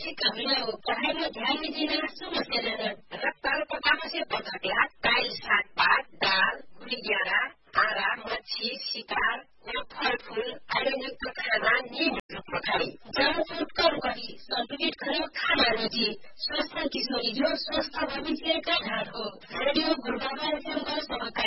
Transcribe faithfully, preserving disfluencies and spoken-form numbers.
शिक्षकहरूलाई पढाइमा ध्यान दिने समस्या रहेन रक्तहरू पकाएको से पकाक्ला दाल सागपात दाल गुडियारा आरा मच्छी शिकार फलफूल आयुर्युक्त खाना नियमित रूपमा खाई जंक फूड कम गरी संतुलित खाना खाना रुचि स्वस्थ किशोरी जो स्वस्थ भविष्य का आधार हो रेडियो गुरुबाबा एफएम का